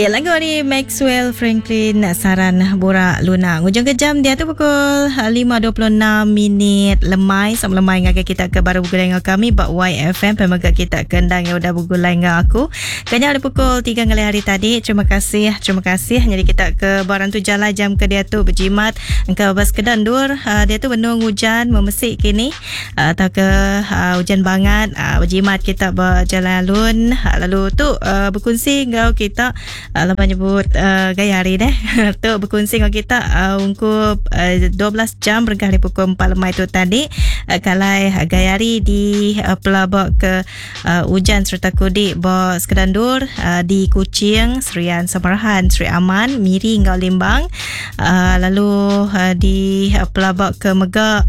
Ya, lagu ni Maxwell Franklin, Saran Borak Luna. Hujung ke jam dia tu pukul 5.26 lemai. Sama lemai dengan kita ke baru bergulai dengan kami Bak YFM pemaga kita kendang yang udah bergulai dengan aku. Kanya ada pukul 3 kali hari tadi. Terima kasih. Jadi kita ke barang tu jalan jam ke dia tu berjimat engkau bas kedan dur. Dia tu benung hujan memesik kini. Atau ke hujan banget. Berjimat kita berjalan alun. Lalu tu berkongsi engkau kita lepas nyebut gaya hari deh tu berkongsi dengan kita untuk 12 jam berkali pukul 4 lemai tu tadi kalai gaya hari di pelabak ke hujan serta kudik bos Kedandur di Kuching, Serian Samarahan, Seri Aman, Miri Ngau Limbang, lalu di pelabak ke Megak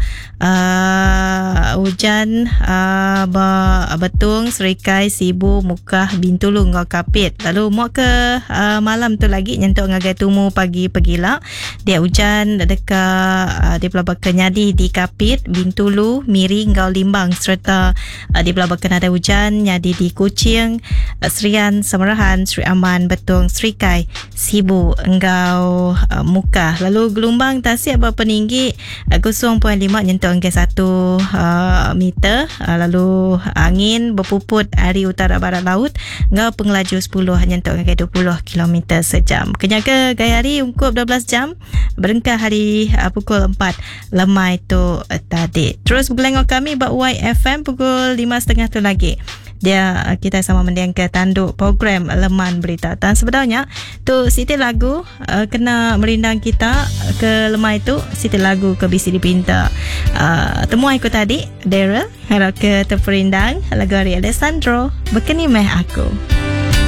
hujan Betung, Serikai, Sibu, Mukah, Bintulu Ngau Kapit. Lalu mau ke malam tu lagi nyentuk ngagai tumu pagi pegila dia hujan dekat di pelabak Kenyadi di Kapit, Bintulu, Miri Ngau Limbang serta di pelabak Kenada hujan Nyadi di Kuching, Serian Samarahan, Seri Aman, Betung, Serikai, Sibu Ngau Mukah. Lalu gelombang tasik berapa tinggi 0.5 nyentuk ngagai 1 meter. Lalu angin berpuput hari utara barat laut ngau pengelaju 10 nyentuk ngagai 20 km sejam. Kenyaga gaya hari ungkup 12 jam berengkah hari pukul 4 lemai tu tadi. Terus bergelengok kami Bak YFM pukul 5.30 tu lagi. Dia kita sama mendiang ke tanduk program Leman Berita. Dan sebenarnya tu siti lagu kena merindang kita ke lemai tu siti lagu ke bisi dipinta. Temuan aku tadi Daryl harap ke terperindang lagu Ari Alessandro Bekeni Meh Aku.